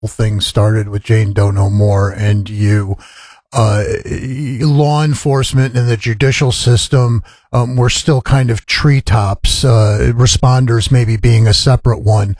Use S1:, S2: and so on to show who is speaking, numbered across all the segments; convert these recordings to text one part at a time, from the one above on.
S1: things started with Jane Doe No More and you. Law enforcement and the judicial system were still kind of treetops, responders maybe being a separate one.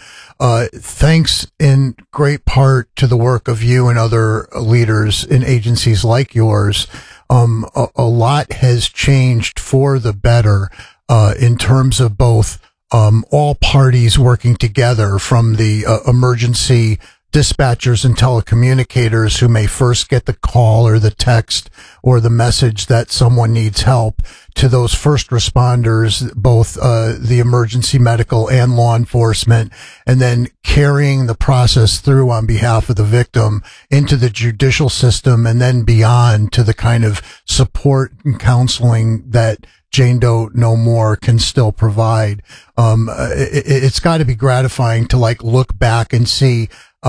S1: Thanks in great part to the work of you and other leaders in agencies like yours, a lot has changed for the better in terms of both all parties working together, from the emergency dispatchers and telecommunicators who may first get the call or the text or the message that someone needs help, to those first responders, both the emergency medical and law enforcement, and then carrying the process through on behalf of the victim into the judicial system and then beyond to the kind of support and counseling that Jane Doe No More can still provide. It's got to be gratifying to look back and see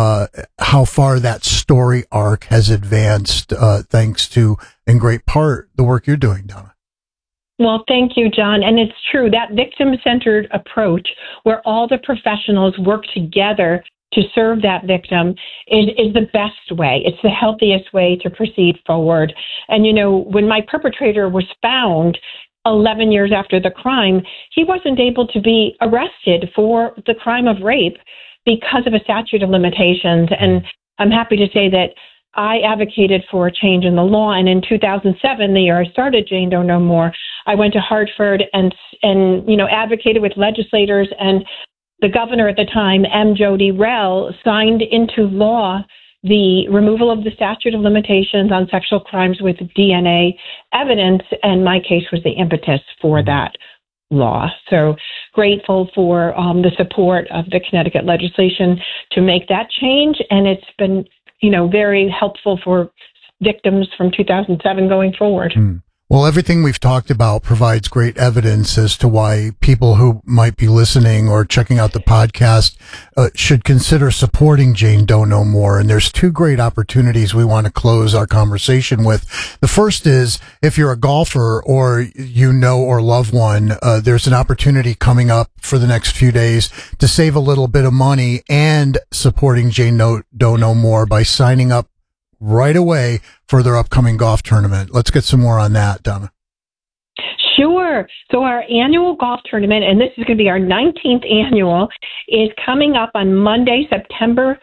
S1: how far that story arc has advanced, thanks to, in great part, the work you're doing, Donna.
S2: Well, thank you, John. And it's true, that victim-centered approach where all the professionals work together to serve that victim is the best way. It's the healthiest way to proceed forward. And, when my perpetrator was found 11 years after the crime, he wasn't able to be arrested for the crime of rape because of a statute of limitations. And I'm happy to say that I advocated for a change in the law. And in 2007, the year I started Jane Doe No More, I went to Hartford and advocated with legislators, and the governor at the time, M. Jody Rell, signed into law the removal of the statute of limitations on sexual crimes with DNA evidence, and my case was the impetus for that law. So grateful for the support of the Connecticut legislation to make that change, and it's been, very helpful for victims from 2007 going forward.
S1: Well, everything we've talked about provides great evidence as to why people who might be listening or checking out the podcast should consider supporting Jane Doe No More. And there's two great opportunities we want to close our conversation with. The first is, if you're a golfer or or love one, there's an opportunity coming up for the next few days to save a little bit of money and supporting Jane Doe No More by signing up right away for their upcoming golf tournament. Let's get some more on that, Donna.
S2: Sure. So our annual golf tournament, and this is going to be our 19th annual, is coming up on Monday, September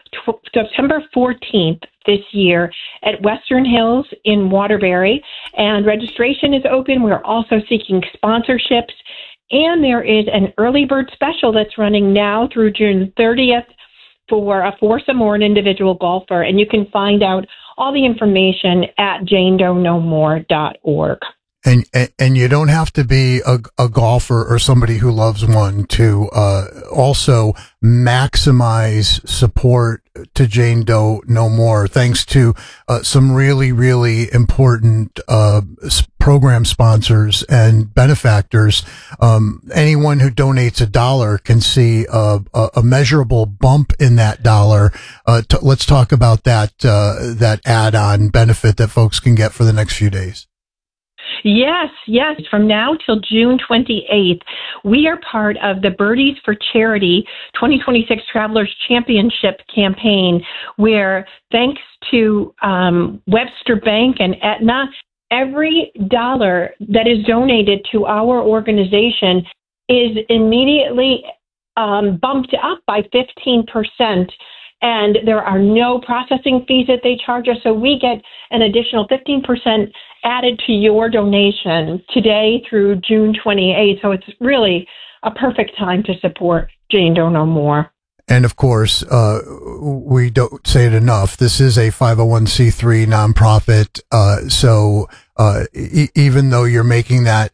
S2: 14th this year at Western Hills in Waterbury. And registration is open. We're also seeking sponsorships. And there is an early bird special that's running now through June 30th for a foursome or an individual golfer. And you can find out all the information at janedoenomore.org.
S1: And you don't have to be a golfer or somebody who loves one to also maximize support to Jane Doe No More, thanks to some really, really important program sponsors and benefactors. Anyone who donates $1 can see a measurable bump in that dollar. Let's talk about that add-on benefit that folks can get for the next few days.
S2: Yes. From now till June 28th, we are part of the Birdies for Charity 2026 Travelers Championship campaign, where thanks to Webster Bank and Aetna, every dollar that is donated to our organization is immediately bumped up by 15%. And there are no processing fees that they charge us. So we get an additional 15% added to your donation today through June 28th. So it's really a perfect time to support Jane Doe No More.
S1: And of course, we don't say it enough. This is a 501c3 nonprofit. So even though you're making that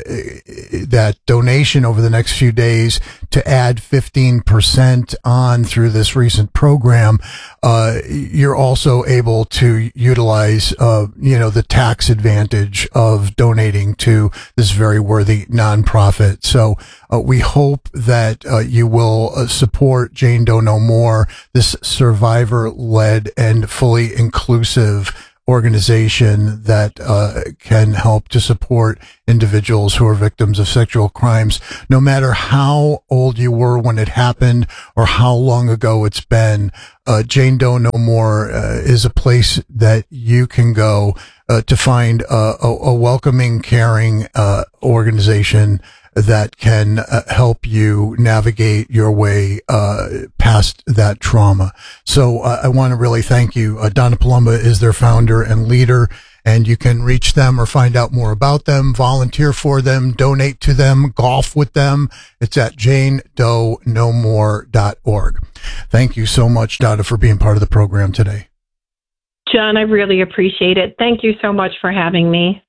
S1: donation over the next few days to add 15% on through this recent program, you're also able to utilize, the tax advantage of donating to this very worthy nonprofit. So we hope that you will support Jane Doe No More, this survivor-led and fully inclusive organization that can help to support individuals who are victims of sexual crimes, no matter how old you were when it happened or how long ago it's been. Jane Doe No More is a place that you can go to find a welcoming, caring organization that can help you navigate your way past that trauma. So I want to really thank you. Donna Palumba is their founder and leader, and you can reach them or find out more about them, volunteer for them, donate to them, golf with them. It's at janedoenomore.org. Thank you so much, Donna, for being part of the program today.
S2: John, I really appreciate it. Thank you so much for having me.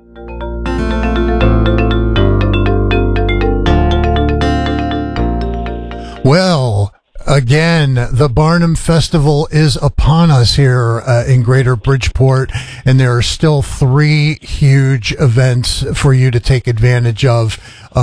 S1: Well, again, the Barnum Festival is upon us here in Greater Bridgeport, and there are still 3 huge events for you to take advantage of.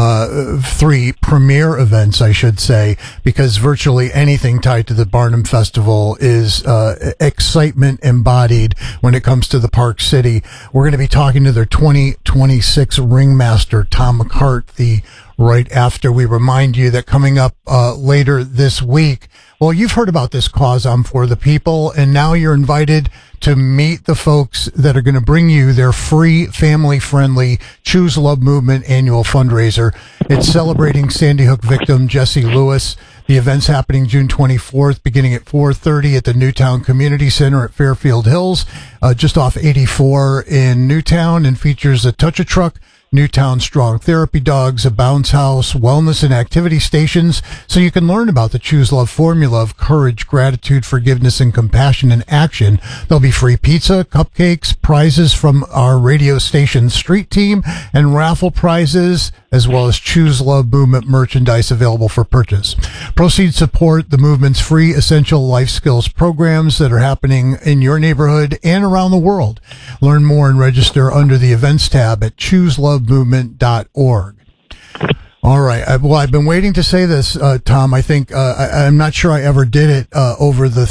S1: 3 premier events, I should say, because virtually anything tied to the Barnum Festival is excitement embodied when it comes to the Park City. We're going to be talking to their 2026 ringmaster, Tom McCarthy, right after we remind you that coming up later this week, well, you've heard about this cause, I'm For the People, and now you're invited to meet the folks that are going to bring you their free, family-friendly Choose Love Movement annual fundraiser. It's celebrating Sandy Hook victim Jesse Lewis. The event's happening June 24th, beginning at 4:30 at the Newtown Community Center at Fairfield Hills, just off 84 in Newtown, and features a Touch-A-Truck, Newtown Strong Therapy Dogs, a bounce house, wellness and activity stations, so you can learn about the Choose Love formula of courage, gratitude, forgiveness, and compassion in action. There'll be free pizza, cupcakes, prizes from our radio station street team, and raffle prizes, as well as Choose Love Movement merchandise available for purchase. Proceeds support the movement's free essential life skills programs that are happening in your neighborhood and around the world. Learn more and register under the events tab at chooselovemovement.org. All right. I've been waiting to say this, Tom. I think I'm not sure I ever did it over the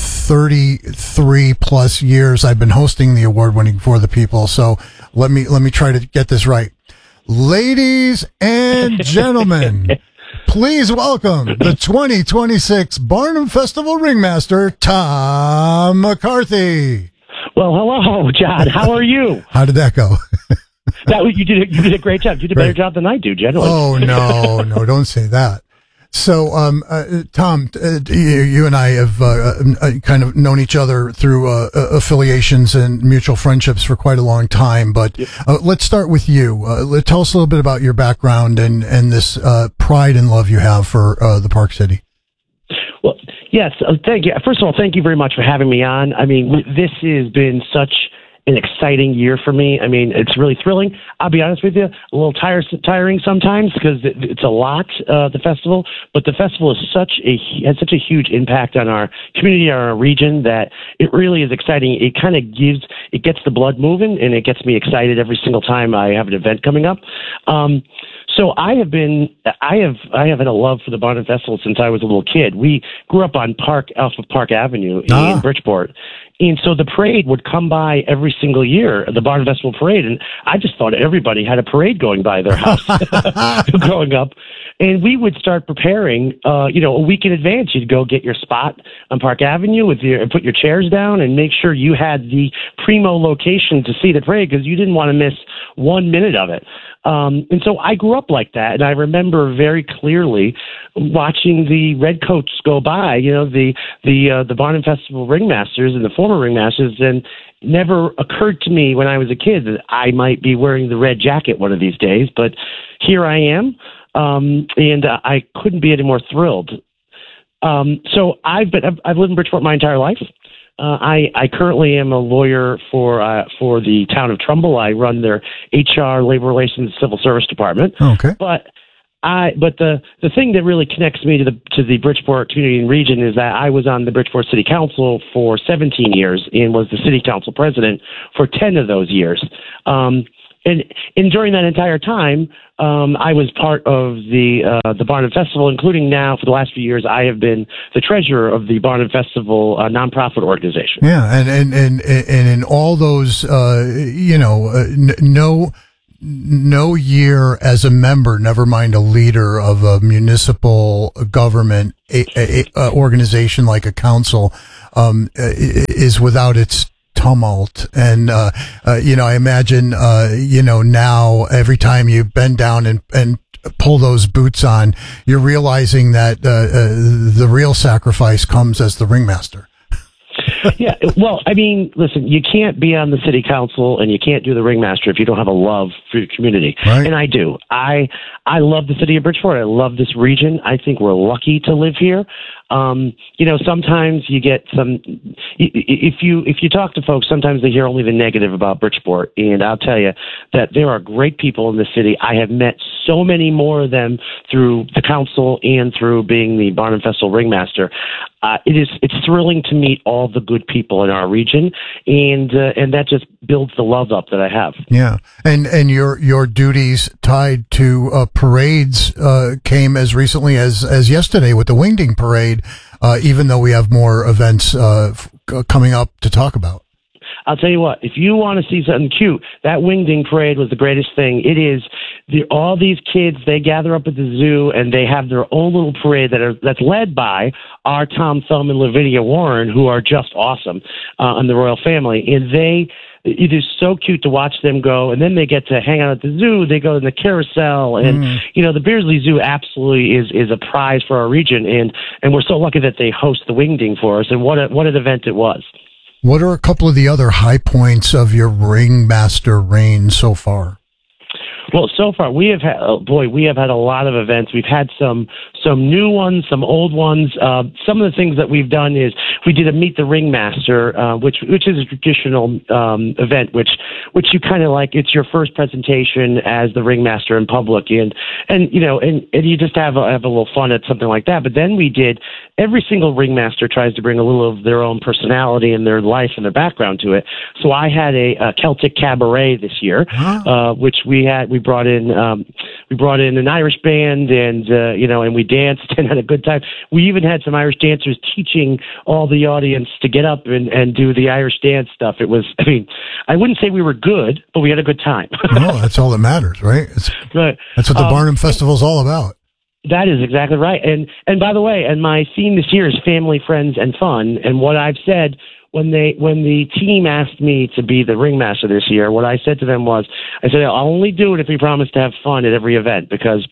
S1: 33 plus years I've been hosting the award-winning For the People. So let me try to get this right. Ladies and gentlemen, please welcome the 2026 Barnum Festival ringmaster, Tom McCarthy.
S3: Well, hello, John. How are you?
S1: How did that go?
S3: You did a great job. You did a better job than I do, generally.
S1: Oh, no, don't say that. So, Tom, you and I have kind of known each other through affiliations and mutual friendships for quite a long time. But let's start with you. Tell us a little bit about your background and this pride and love you have for the Park City.
S3: Well, yes, thank you. First of all, thank you very much for having me on. I mean, this has been such an exciting year for me. I mean, it's really thrilling. I'll be honest with you, a little tiring sometimes because it's a lot, the festival, but the festival is has such a huge impact on our community, our region, that it really is exciting. It kind of gets the blood moving, and it gets me excited every single time I have an event coming up. So I have had a love for the Barnum Festival since I was a little kid. We grew up on off of Park Avenue in Bridgeport. And so the parade would come by every single year, the Barnum Festival parade. And I just thought everybody had a parade going by their house growing up. And we would start preparing, a week in advance. You'd go get your spot on Park Avenue put your chairs down and make sure you had the primo location to see the parade because you didn't want to miss 1 minute of it. And so I grew up like that, and I remember very clearly watching the redcoats go by, the Barnum Festival ringmasters and the former ringmasters, and never occurred to me when I was a kid that I might be wearing the red jacket one of these days. But here I am, and I couldn't be any more thrilled. So I've lived in Bridgeport my entire life. I currently am a lawyer for the town of Trumbull. I run their HR, Labor Relations, Civil Service Department.
S1: Okay.
S3: But the thing that really connects me to the Bridgeport community and region is that I was on the Bridgeport City Council for 17 years and was the city council president for 10 of those years. and during that entire time, I was part of the Barnum Festival, including now for the last few years, I have been the treasurer of the Barnum Festival nonprofit organization.
S1: Yeah, and in all those, no year as a member, never mind a leader of a municipal government organization like a council, is without its tumult. And, I imagine, now every time you bend down and pull those boots on, you're realizing that, the real sacrifice comes as the ringmaster.
S3: Yeah, well, I mean, listen, you can't be on the city council and you can't do the ringmaster if you don't have a love for your community.
S1: Right.
S3: And I do. I love the city of Bridgeport. I love this region. I think we're lucky to live here. Sometimes you get if you talk to folks, sometimes they hear only the negative about Bridgeport. And I'll tell you that there are great people in the city. I have met so many more of them through the council and through being the Barnum Festival ringmaster. It's thrilling to meet all the good people in our region, and that just builds the love up that I have.
S1: Yeah, and your duties tied to parades came as recently as yesterday with the Wingding Parade. Even though we have more events coming up to talk about.
S3: I'll tell you what, if you want to see something cute, that Wingding Parade was the greatest thing. It is all these kids, they gather up at the zoo and they have their own little parade that's led by our Tom Thumb and Lavinia Warren, who are just awesome, and the royal family. And it is so cute to watch them go, and then they get to hang out at the zoo. They go to the carousel, and the Beardsley Zoo absolutely is a prize for our region, and we're so lucky that they host the Wingding for us. And what an event it was!
S1: What are a couple of the other high points of your ringmaster reign so far?
S3: Well, so far we have had a lot of events. We've had some new ones, some old ones. Some of the things that we've done is we did a Meet the Ringmaster, which is a traditional event, which you kind of like. It's your first presentation as the ringmaster in public, and you just have a little fun at something like that. But then we did. Every single ringmaster tries to bring a little of their own personality and their life and their background to it. So I had a Celtic cabaret this year, which we brought in an Irish band, and we danced and had a good time. We even had some Irish dancers teaching all the audience to get up and do the Irish dance stuff. It was, I wouldn't say we were good, but we had a good time.
S1: No, that's all that matters, right?
S3: Right.
S1: That's what the Barnum Festival is all about.
S3: That is exactly right. And by the way, and my theme this year is family, friends, and fun. And what I've said when the team asked me to be the ringmaster this year, what I said to them was, I said, I'll only do it if we promise to have fun at every event, because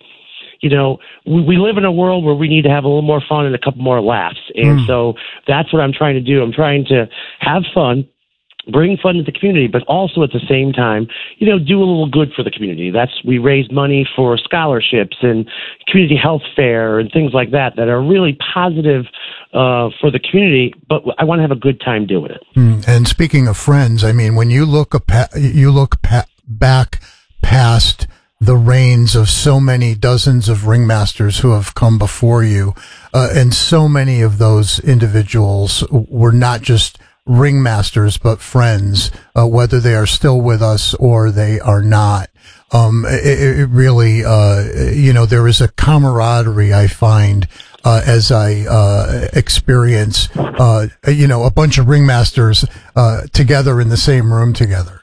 S3: we live in a world where we need to have a little more fun and a couple more laughs. And so that's what I'm trying to do. I'm trying to have fun, bring fun to the community, but also at the same time, do a little good for the community. We raised money for scholarships and community health fair and things like that are really positive for the community, but I want to have a good time doing it.
S1: And speaking of friends, when you look back past the reigns of so many dozens of ringmasters who have come before you, and so many of those individuals were not just ringmasters, but friends, whether they are still with us or they are not. It really, there is a camaraderie I find, as I, experience, a bunch of ringmasters, together in the same room together.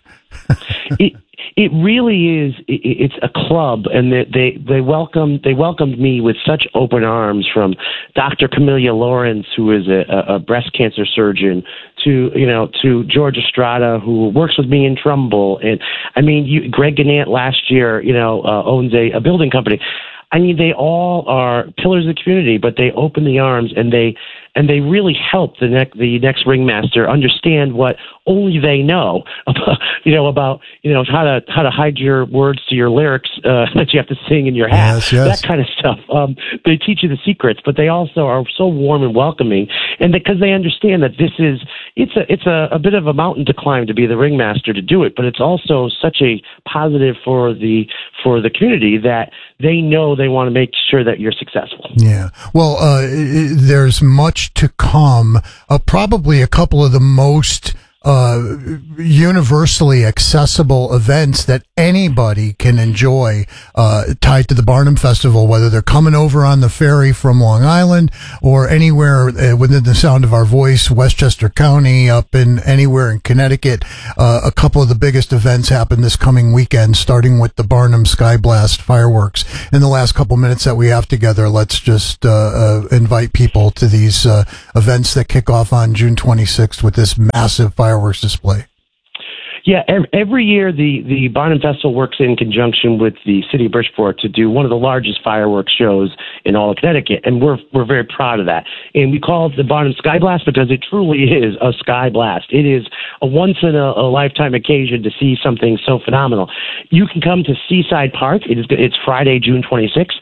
S3: It really is. It's a club, and they welcomed me with such open arms, from Dr. Camellia Lawrence, who is a breast cancer surgeon, to George Estrada, who works with me in Trumbull, and Greg Gannett last year, owns a building company. They all are pillars of the community, but they open the arms and they really help the next ringmaster understand what only they know about how to hide your words to your lyrics that you have to sing in your hat, that kind of stuff. They teach you the secrets, but they also are so warm and welcoming, and because they understand that it's a bit of a mountain to climb to be the ringmaster, to do it, but it's also such a positive for the community that they know they want to make sure that you're successful.
S1: Yeah. Well, there's much to come. Probably a couple of the most universally accessible events that anybody can enjoy, tied to the Barnum Festival, whether they're coming over on the ferry from Long Island or anywhere within the sound of our voice, Westchester County, up in anywhere in Connecticut. A couple of the biggest events happen this coming weekend, starting with the Barnum Sky Blast fireworks. In the last couple minutes that we have together, let's just invite people to these events that kick off on June 26th with this massive fireworks display.
S3: Yeah, every year the Barnum Festival works in conjunction with the city of Bridgeport to do one of the largest fireworks shows in all of Connecticut, and we're very proud of that. And we call it the Barnum Sky Blast because it truly is a sky blast. It is a once-in-a-lifetime occasion to see something so phenomenal. You can come to Seaside Park. It's Friday, June 26th.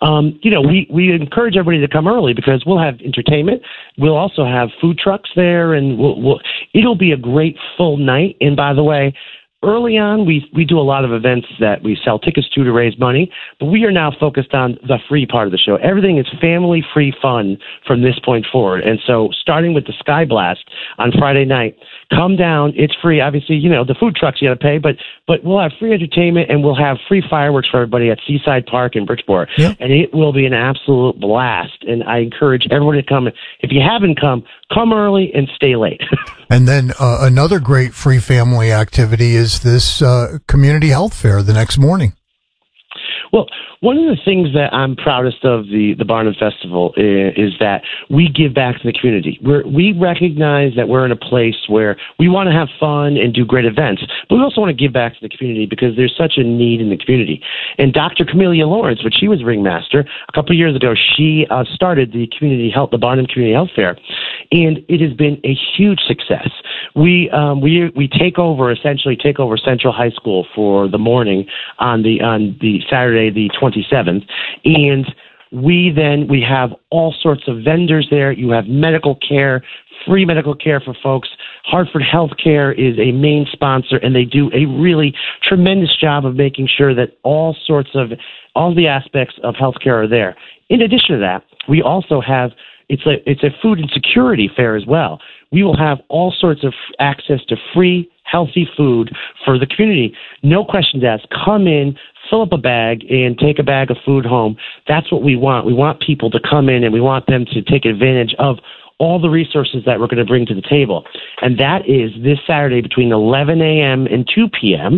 S3: We encourage everybody to come early because we'll have entertainment. We'll also have food trucks there, and it'll be a great full night. And by the way, early on, we do a lot of events that we sell tickets to raise money, but we are now focused on the free part of the show. Everything is family-free fun from this point forward. And so starting with the Sky Blast on Friday night, come down. It's free. Obviously, the food trucks you got to pay, but we'll have free entertainment and we'll have free fireworks for everybody at Seaside Park in Bridgeport. Yep. And it will be an absolute blast. And I encourage everyone to come. If you haven't come early and stay late.
S1: And then another great free family activity is this community health fair the next morning.
S3: Well, one of the things that I'm proudest of the Barnum Festival is that we give back to the community. We recognize that we're in a place where we want to have fun and do great events, but we also want to give back to the community because there's such a need in the community. And Dr. Camelia Lawrence, when she was ringmaster, a couple of years ago, she started the Barnum Community Health Fair, and it has been a huge success. We take over Central High School for the morning on the Saturday the 27th, and we have all sorts of vendors there. You have medical care, free medical care for folks. Hartford Healthcare is a main sponsor, and they do a really tremendous job of making sure that all the aspects of healthcare are there. In addition to that, we also have it's a food and security fair as well. We will have all sorts of access to free, healthy food for the community. No questions asked. Come in, fill up a bag, and take a bag of food home. That's what we want. We want people to come in, and we want them to take advantage of all the resources that we're going to bring to the table. And that is this Saturday between 11 a.m. and 2 p.m.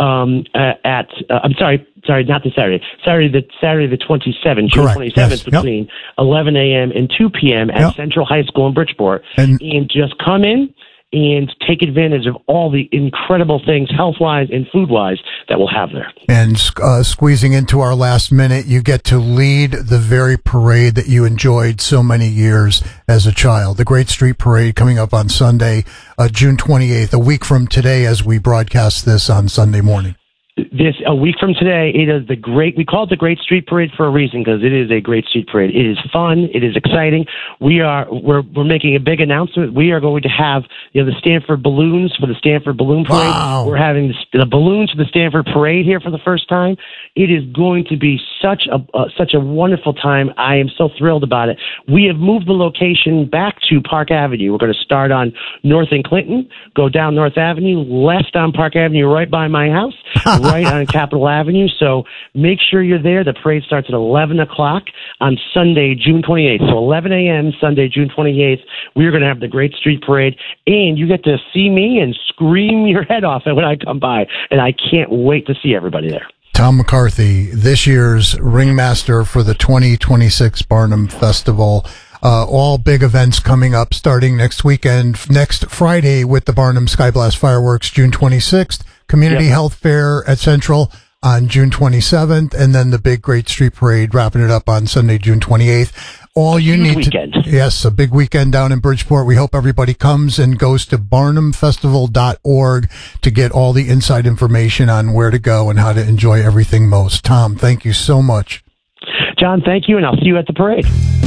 S3: Not this Saturday. Saturday the 27th, June 27th, yes. Between 11 a.m. and 2 p.m. at Central High School in Bridgeport. And just come in and take advantage of all the incredible things, health-wise and food-wise, that we'll have there.
S1: And squeezing into our last minute, you get to lead the very parade that you enjoyed so many years as a child. The Great Street Parade coming up on Sunday, June 28th, a week from today as we broadcast this on Sunday morning.
S3: A week from today, we call it the Great Street Parade for a reason, because it is a great street parade. It is fun. It is exciting. We're making a big announcement. We are going to have the Stanford balloons for the Stanford Balloon Parade.
S1: Wow.
S3: We're having the balloons for the Stanford Parade here for the first time. It is going to be such a wonderful time. I am so thrilled about it. We have moved the location back to Park Avenue. We're going to start on North and Clinton, go down North Avenue, left on Park Avenue, right by my house. Right on Capitol Avenue. So make sure you're there. The parade starts at 11 o'clock on Sunday, June 28th. So 11 a.m. Sunday, June 28th, we're going to have the Great Street Parade, and you get to see me and scream your head off when I come by, and I can't wait to see everybody there.
S1: Tom McCarthy, this year's ringmaster for the 2026 Barnum Festival. All big events coming up starting next weekend, next Friday with the Barnum Sky Blast fireworks, June 26th. Community Health Fair at Central on June 27th, and then the big Great Street Parade wrapping it up on Sunday, June 28th. Yes, a big weekend down in Bridgeport. We hope everybody comes and goes to barnumfestival.org to get all the inside information on where to go and how to enjoy everything most. Tom, thank you so much.
S3: John, thank you, and I'll see you at the parade.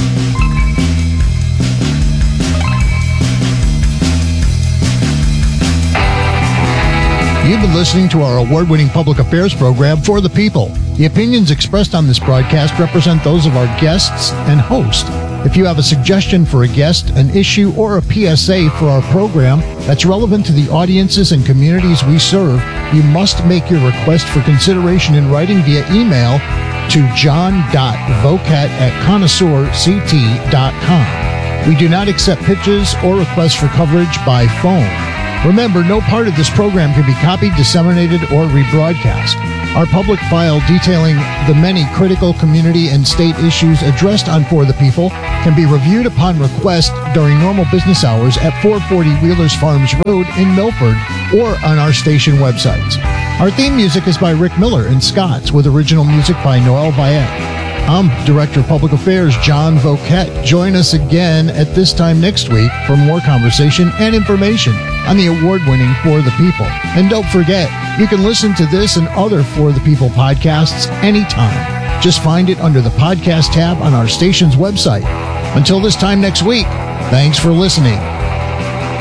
S1: You've been listening to our award-winning public affairs program, For the People. The opinions expressed on this broadcast represent those of our guests and host. If you have a suggestion for a guest, an issue, or a PSA for our program that's relevant to the audiences and communities we serve, you must make your request for consideration in writing via email to john.vocat@connoisseurct.com. We do not accept pitches or requests for coverage by phone. Remember, no part of this program can be copied, disseminated, or rebroadcast. Our public file detailing the many critical community and state issues addressed on For the People can be reviewed upon request during normal business hours at 440 Wheelers Farms Road in Milford or on our station websites. Our theme music is by Rick Miller and Scott's, with original music by Noel Bayek. I'm Director of Public Affairs, John Vocat. Join us again at this time next week for more conversation and information on the award-winning For the People. And don't forget, you can listen to this and other For the People podcasts anytime. Just find it under the podcast tab on our station's website. Until this time next week, thanks for listening.